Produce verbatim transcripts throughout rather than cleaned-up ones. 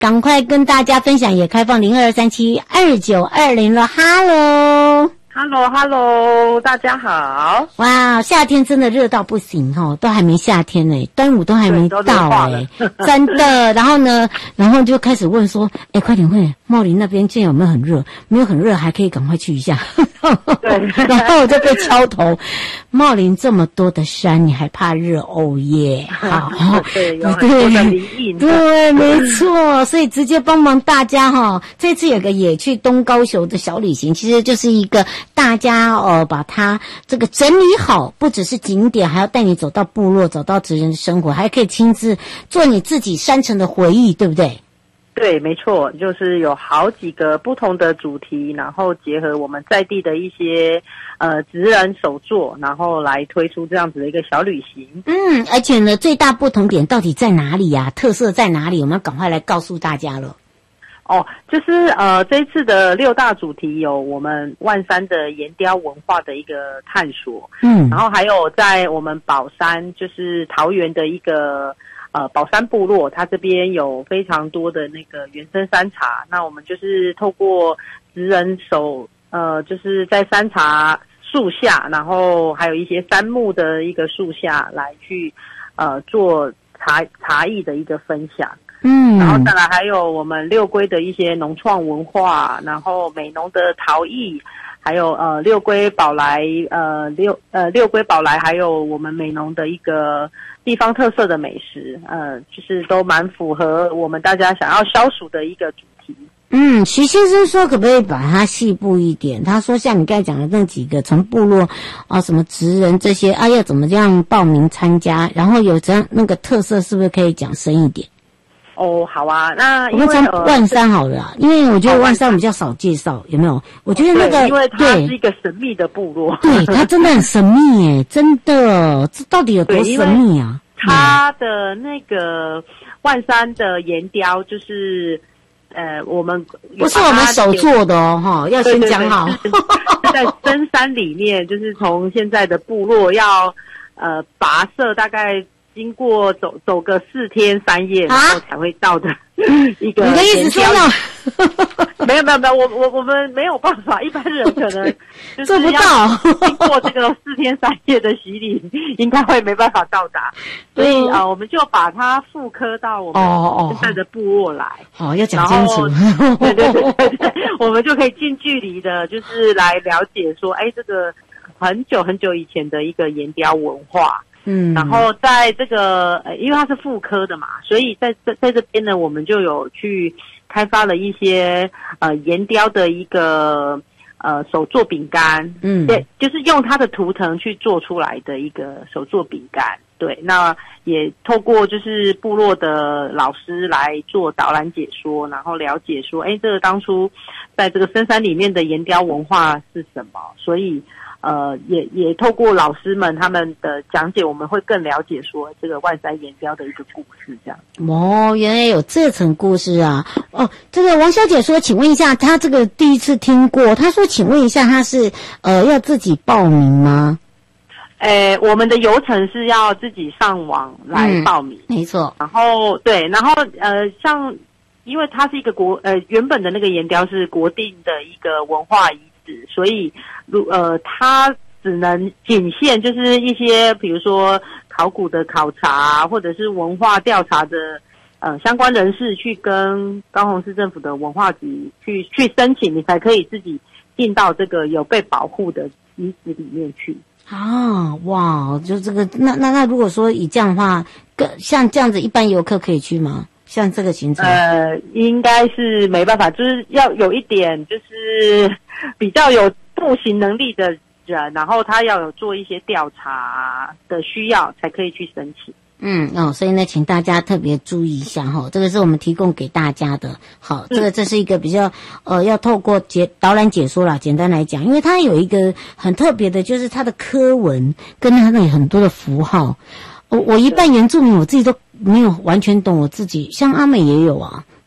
赶快跟大家分享，也开放零二三七二九二零了。哈喽。 Hello Hello， 大家好！ 哇，夏天真的热到不行哦，都还没夏天呢，端午都还没到哎，真的。然后呢，然后就开始问说，哎，快点快点，茂林那边现在有没有很热？没有很热，还可以赶快去一下。对，然后我就被敲头，茂林这么多的山，你还怕热？哦耶！好， 对，有很多的林荫， 对，没错，所以直接帮忙大家哈。这次有个野去东高雄的小旅行，其实就是一个。大家呃把它这个整理好，不只是景点，还要带你走到部落，走到职人的生活，还可以亲自做你自己山城的回忆，对不对？ 对，没错，就是有好几个不同的主题，然后结合我们在地的一些呃职人手作，然后来推出这样子的一个小旅行。 嗯，而且呢，最大不同点到底在哪里呀？特色在哪里？我们要赶快来告诉大家了。 哦，就是呃，这一次的六大主题有我们万山的岩雕文化的一个探索，嗯，然后还有在我们宝山，就是桃园的一个呃宝山部落，它这边有非常多的那个原生山茶，那我们就是透过职人手，呃，就是在山茶树下，然后还有一些杉木的一个树下来去呃做茶茶艺的一个分享。嗯，然后再来还有我们六龟的一些农创文化，然后美浓的陶艺，还有呃六龟宝来呃六呃六龟宝来，还有我们美浓的一个地方特色的美食，呃，就是都蛮符合我们大家想要消暑的一个主题。 嗯，徐先生说可不可以把它细部一点？他说像你刚才讲的那几个，从部落啊什么职人这些啊，要怎么样报名参加？然后有这样那个特色，是不是可以讲深一点？ 哦，好啊，那我们从万山好了啦，因为我觉得万山比较少介绍，有没有？我觉得那个因为它是一个神秘的部落， 对，它真的很神秘耶，真的，这到底有多神秘啊？ 它的那个万山的岩雕，就是呃，我们不是我们手做的哦，哈，要先讲好， 在深山里面，就是从现在的部落要呃跋涉大概。经过走走个四天三夜，然后才会到的一个。 你的意思说呢？ 没有没有没有，我我我们没有办法，一般人可能做不到。 经过这个四天三夜的洗礼，应该会没办法到达。所以啊、呃，我们就把它复刻到我们现在的部落来。 哦，要讲清楚。 对对对对对，我们就可以近距离的，就是来了解说，哎，这个很久很久以前的一个岩雕文化。嗯，然后在这个呃，因为它是复刻的嘛，所以在在在这边呢，我们就有去开发了一些呃岩雕的一个呃手做饼干，嗯，对，就是用它的图腾去做出来的一个手做饼干。对，那也透过就是部落的老师来做导览解说，然后了解说，哎，这个当初在这个深山里面的岩雕文化是什么，所以。呃，也也透过老师们他们的讲解，我们会更了解说这个万山岩雕的一个故事，这样。 哦，原来有这层故事啊！哦，这个王小姐说，请问一下，她这个第一次听过，她说，请问一下，她是呃要自己报名吗？ 呃，我们的流程是要自己上网来报名， 嗯、没错。 然后对，然后呃，像因为它是一个国呃原本的那个岩雕是国定的一个文化遗址，所以。如呃，它只能仅限就是一些，比如说考古的考察，或者是文化调查的呃相关人士去跟高雄市政府的文化局去去申请，你才可以自己进到这个有被保护的遗址里面去。 啊，哇，就这个，那那那如果说以这样的话，跟像这样子，一般游客可以去吗？像这个行程？ 呃，应该是没办法，就是要有一点就是比较有。步行能力的人，然后他要有做一些调查的需要，才可以去申请。 嗯哦，所以呢，请大家特别注意一下哈，这个是我们提供给大家的。好，这个这是一个比较呃，要透过解导览解说啦，简单来讲，因为它有一个很特别的，就是它的刻文跟它那里很多的符号。我我一半原住民，我自己都没有完全懂，我自己像阿美也有啊。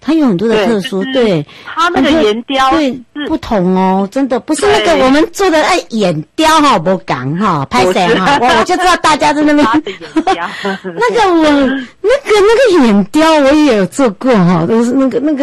它有很多的特殊，对， 它那个岩雕对不同哦，真的不是那个我们做的哎岩雕哈，不讲哈，拍谁哈，我我就知道大家在那边那个我那个那个岩雕我也有做过哈，都是那个那个